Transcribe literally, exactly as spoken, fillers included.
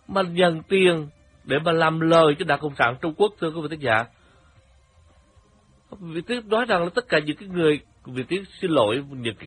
mà nhận tiền để mà làm lời cho Đảng Cộng sản Trung Quốc, thưa quý vị thính giả. Vị Tiến nói rằng là tất cả những cái người, Vị Tiến xin lỗi những cái